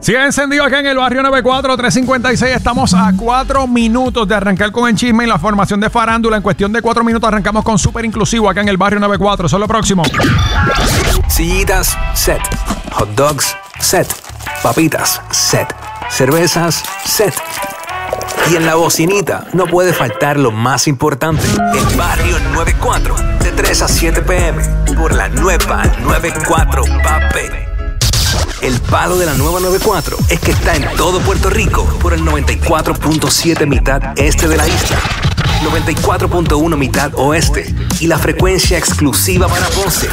Sigue encendido acá en el barrio 94, 356. Estamos a 4 minutos de arrancar con el chisme y la formación de farándula. En cuestión de 4 minutos arrancamos con Súper Inclusivo acá en el barrio 94. Eso es lo próximo. Sillitas, set. Hot dogs, set. Papitas, set. Cervezas, set. Y en la bocinita no puede faltar lo más importante. El barrio 94, de 3 a 7 p.m. por la nueva 94, papi. El palo de la nueva 94 es que está en todo Puerto Rico por el 94.7 mitad este de la isla, 94.1 mitad oeste y la frecuencia exclusiva para Ponce,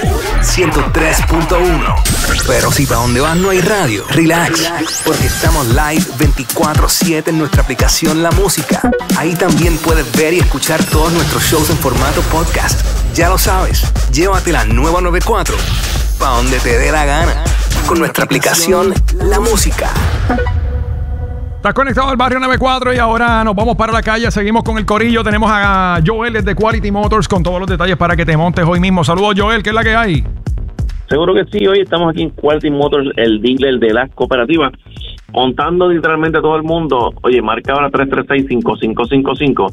103.1. Pero si para donde vas no hay radio, relax, porque estamos live 24/7 en nuestra aplicación La Música. Ahí también puedes ver y escuchar todos nuestros shows en formato podcast. Ya lo sabes, llévate la nueva 94 para donde te dé la gana. Con nuestra aplicación La Música. Estás conectado al barrio 94 y ahora nos vamos para la calle. Seguimos con el corillo. Tenemos a Joel desde Quality Motors con todos los detalles para que te montes hoy mismo. Saludos, Joel. ¿Qué es la que hay? Seguro que sí. Hoy estamos aquí en Quality Motors, el dealer de las cooperativas, montando literalmente a todo el mundo. Oye, marca ahora 336-5555.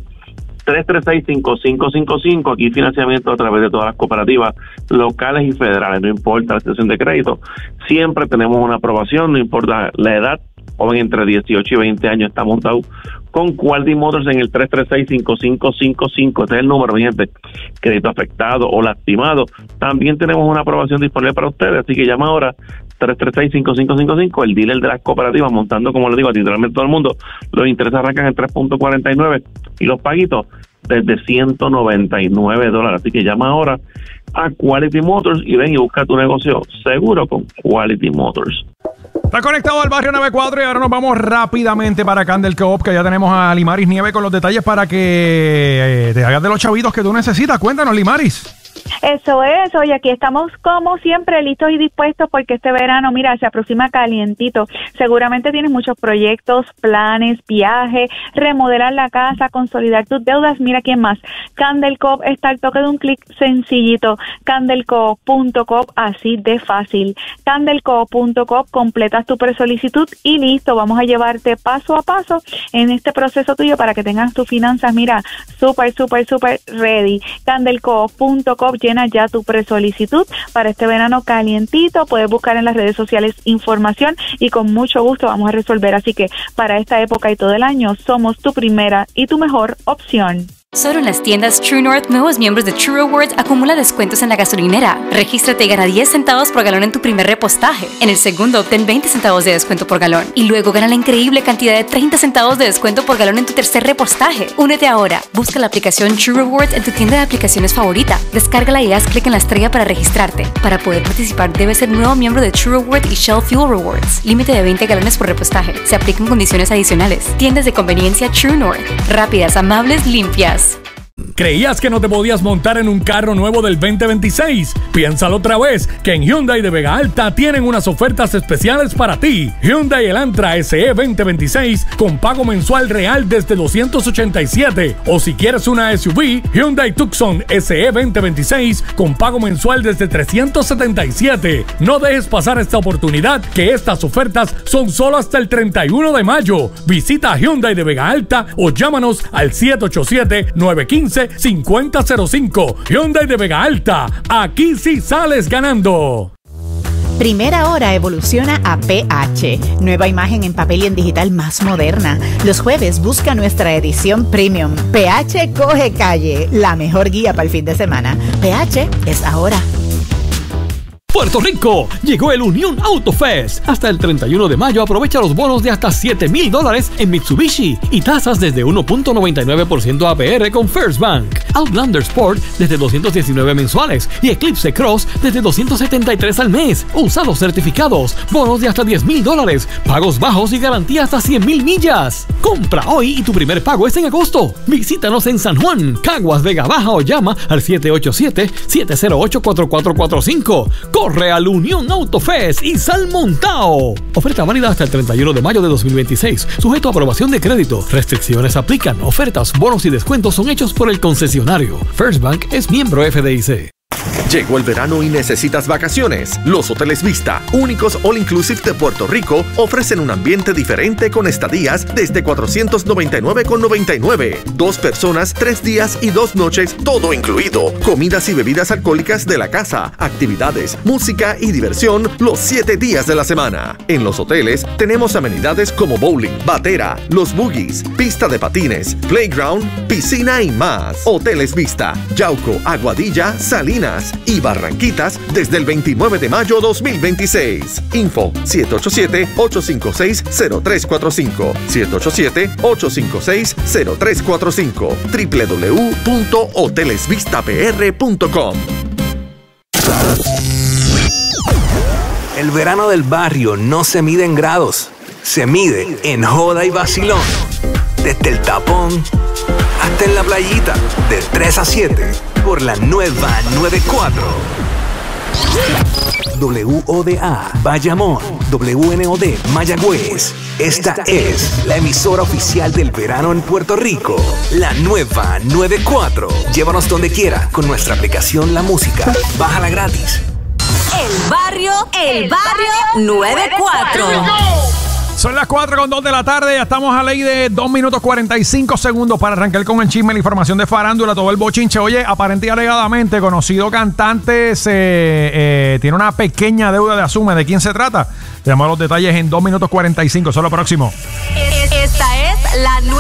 336-5555, aquí financiamiento a través de todas las cooperativas locales y federales, no importa la situación de crédito, siempre tenemos una aprobación, no importa la edad, joven entre 18 y 20 años está montado con Quality Motors en el 336-5555, este es el número, mi gente, crédito afectado o lastimado, también tenemos una aprobación disponible para ustedes, así que llama ahora 336-5555, el dealer de las cooperativas, montando, como les digo, a literalmente todo el mundo. Los intereses arrancan en 3.49 y los paguitos desde $199. Así que llama ahora a Quality Motors y ven y busca tu negocio seguro con Quality Motors. Está conectado al barrio 94 y ahora nos vamos rápidamente para Candel Co-op, que ya tenemos a Limaris Nieve con los detalles para que te hagas de los chavitos que tú necesitas. Cuéntanos, Limaris. Eso es, oye, aquí estamos como siempre listos y dispuestos porque este verano, mira, se aproxima calientito. Seguramente tienes muchos proyectos, planes, viajes, remodelar la casa, consolidar tus deudas. Mira quién más. Candel Co-op está al toque de un clic sencillito. Candelco.coop, así de fácil. Candelco.coop, completas tu presolicitud y listo. Vamos a llevarte paso a paso en este proceso tuyo para que tengas tus finanzas, mira, súper ready. Candelco.coop, llena ya tu presolicitud para este verano calientito. Puedes buscar en las redes sociales información y con mucho gusto vamos a resolver. Así que para esta época y todo el año somos tu primera y tu mejor opción. Solo en las tiendas True North, nuevos miembros de True Rewards acumula descuentos en la gasolinera. Regístrate y gana 10 centavos por galón en tu primer repostaje. En el segundo, obtén 20 centavos de descuento por galón. Y luego gana la increíble cantidad de 30 centavos de descuento por galón en tu tercer repostaje. Únete ahora. Busca la aplicación True Rewards en tu tienda de aplicaciones favorita. Descárgala y haz clic en la estrella para registrarte. Para poder participar, debes ser nuevo miembro de True Rewards y Shell Fuel Rewards. Límite de 20 galones por repostaje. Se aplican condiciones adicionales. Tiendas de conveniencia True North. Rápidas, amables, limpias. ¿Creías que no te podías montar en un carro nuevo del 2026? Piénsalo otra vez, que en Hyundai de Vega Alta tienen unas ofertas especiales para ti. Hyundai Elantra SE 2026 con pago mensual real desde $287. O si quieres una SUV, Hyundai Tucson SE 2026 con pago mensual desde $377. No dejes pasar esta oportunidad, que estas ofertas son solo hasta el 31 de mayo. Visita Hyundai de Vega Alta o llámanos al 787-915-5005. Hyundai de Vega Alta, aquí sí sales ganando. Primera Hora evoluciona a PH, nueva imagen en papel y en digital más moderna. Los jueves busca nuestra edición premium. PH coge calle, la mejor guía para el fin de semana. PH es ahora. Puerto Rico, llegó el Unión Auto Fest. Hasta el 31 de mayo aprovecha los bonos de hasta $7,000 en Mitsubishi y tasas desde 1.99% APR con First Bank. Outlander Sport desde $219 mensuales y Eclipse Cross desde $273 al mes. Usados certificados, bonos de hasta $10,000, pagos bajos y garantía hasta 100,000 millas. Compra hoy y tu primer pago es en agosto. Visítanos en San Juan, Caguas, Vega Baja o llama al 787-708-4445. Corre al Unión Auto Fest y sal montao. Oferta válida hasta el 31 de mayo de 2026. Sujeto a aprobación de crédito. Restricciones aplican. Ofertas, bonos y descuentos son hechos por el concesionario. First Bank es miembro FDIC. Llegó el verano y necesitas vacaciones. Los Hoteles Vista, únicos all inclusive de Puerto Rico, ofrecen un ambiente diferente con estadías desde $499,99. 2 personas, 3 días y 2 noches, todo incluido. Comidas y bebidas alcohólicas de la casa, actividades, música y diversión los 7 días de la semana. En los hoteles tenemos amenidades como bowling, batera, los boogies, pista de patines, playground, piscina y más. Hoteles Vista, Yauco, Aguadilla, Salinas y Barranquitas desde el 29 de mayo 2026. Info 787-856-0345. 787-856-0345. www.hotelesvistapr.com. El verano del barrio no se mide en grados, se mide en joda y vacilón. Desde el tapón hasta en la playita, de 3 a 7, por la nueva 94. WODA, Bayamón, WNOD, Mayagüez. Esta es la emisora oficial del verano en Puerto Rico. La nueva 94. Llévanos donde quiera con nuestra aplicación La Música. Bájala gratis. El barrio 94. Son las 4:02 de la tarde. Ya estamos a ley de 2 minutos 45 segundos para arrancar con el chisme, la información de farándula, todo el bochinche. Oye, aparente y alegadamente, conocido cantante tiene una pequeña deuda de Asume. ¿De quién se trata? Te damos los detalles en 2 minutos 45. Eso es lo próximo. Esta es la nueva.